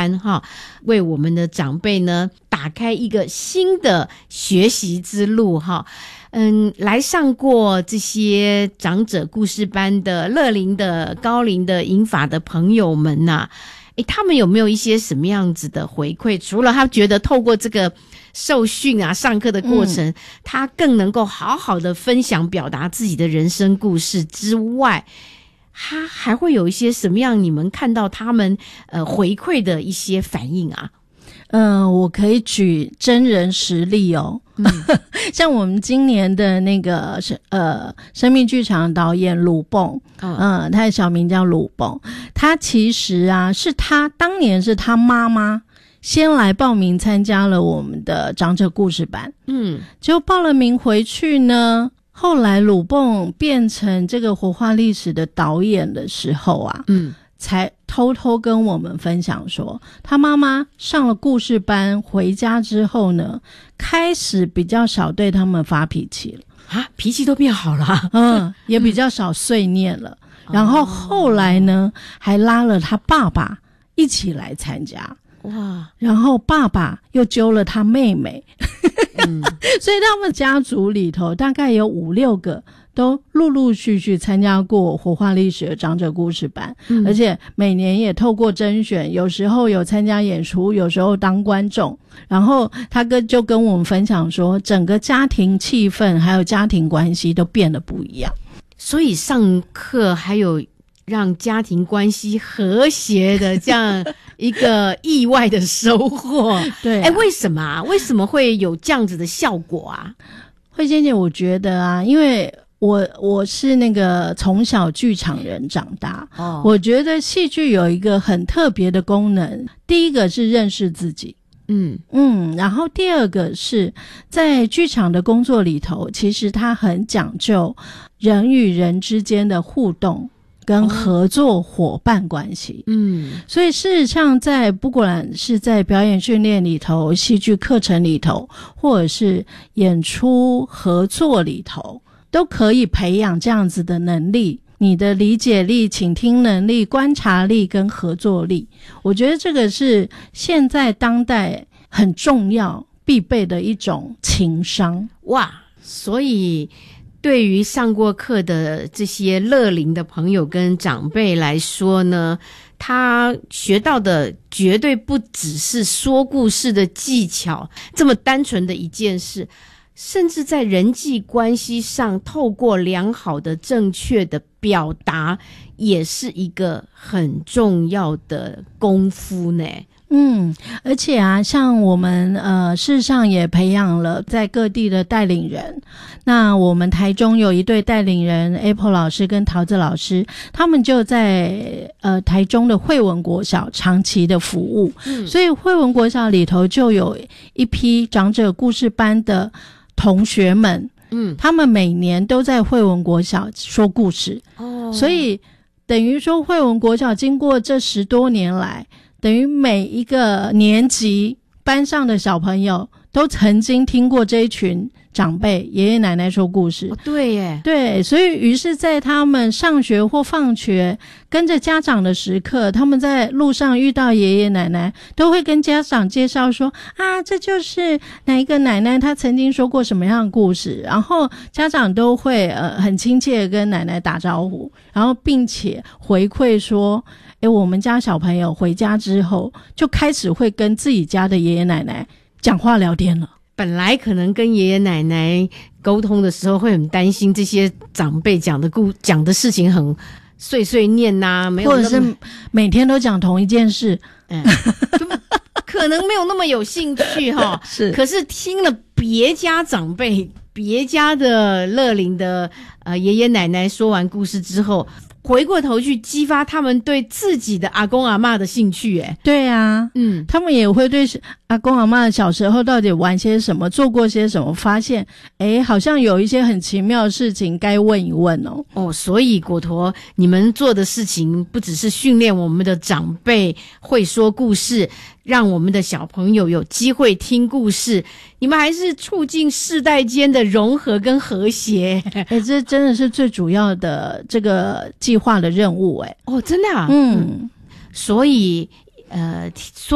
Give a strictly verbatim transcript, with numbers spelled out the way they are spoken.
班哈，为我们的长辈呢打开一个新的学习之路哈。嗯，来上过这些长者故事班的乐龄的、高龄的、银发的朋友们呐、啊，诶，他们有没有一些什么样子的回馈？除了他觉得透过这个受训啊、上课的过程，嗯、他更能够好好的分享、表达自己的人生故事之外，他还会有一些什么样你们看到他们呃回馈的一些反应啊？ 嗯、呃，我可以举真人实例哦。嗯、像我们今年的那个呃生命剧场导演鲁蹦，嗯、呃，他的小名叫鲁蹦，他其实啊是他当年是他妈妈先来报名参加了我们的长者故事班，嗯，结果报了名回去呢，后来鲁蹦变成这个活化历史的导演的时候啊，嗯。才偷偷跟我们分享说，他妈妈上了故事班回家之后呢，开始比较少对他们发脾气了啊，脾气都变好了， 嗯，也比较少碎念了。嗯、然后后来呢，还拉了他爸爸一起来参加，哇！然后爸爸又揪了他妹妹，嗯、所以他们家族里头大概有五六个。都陆陆续续参加过活化历史的长者故事班、嗯、而且每年也透过甄选，有时候有参加演出，有时候当观众。然后他跟就跟我们分享说，整个家庭气氛还有家庭关系都变得不一样。 所以上课还有让家庭关系和谐的这样一个意外的收获。 对、啊， 哎，为什么啊？为什么会有这样子的效果啊？ 慧仙姐，我觉得啊，因为我我是那个从小剧场人长大，哦，我觉得戏剧有一个很特别的功能，第一个是认识自己，嗯嗯，然后第二个是在剧场的工作里头，其实它很讲究人与人之间的互动跟合作伙伴关系，嗯，所以事实上在不管是在表演训练里头、戏剧课程里头，或者是演出合作里头，都可以培养这样子的能力，你的理解力、倾听能力、观察力跟合作力，我觉得这个是现在当代很重要必备的一种情商。 哇，所以对于上过课的这些乐龄的朋友跟长辈来说呢，他学到的绝对不只是说故事的技巧这么单纯的一件事，甚至在人际关系上，透过良好的正确的表达，也是一个很重要的功夫呢。 嗯，而且啊，像我们呃，事实上也培养了在各地的带领人。那我们台中有一对带领人 Apple 老师跟桃子老师，他们就在呃台中的惠文国小长期的服务。嗯，所以惠文国小里头就有一批长者故事班的同学们，嗯，他们每年都在惠文国小说故事。哦，所以等于说惠文国小经过这十多年来，等于每一个年级班上的小朋友都曾经听过这一群长辈爷爷奶奶说故事。 哦，对耶， 对，所以于是在他们上学或放学跟着家长的时刻，他们在路上遇到爷爷奶奶，都会跟家长介绍说啊，这就是哪一个奶奶她曾经说过什么样的故事，然后家长都会呃很亲切地跟奶奶打招呼，然后并且回馈说，诶，我们家小朋友回家之后就开始会跟自己家的爷爷奶奶讲话聊天了。 本来可能跟爷爷奶奶沟通的时候会很担心这些长辈讲的故讲的事情很碎碎念啊，没有， 或者是每天都讲同一件事， 嗯，可能没有那么有兴趣哈。 是， 可是听了别家长辈、别家的乐龄的呃爷爷奶奶说完故事之后，回过头去激发他们对自己的阿公阿嬷的兴趣。诶， 对啊，嗯，他们也会对阿公阿嬷小时候到底玩些什么，做过些什么，发现诶好像有一些很奇妙的事情该问一问哦。 哦，所以果陀你们做的事情不只是训练我们的长辈会说故事，让我们的小朋友有机会听故事，你们还是促进世代间的融合跟和谐。 诶，这真的是最主要的这个计划的任务。诶， 哦，真的啊？ 嗯， 所以呃说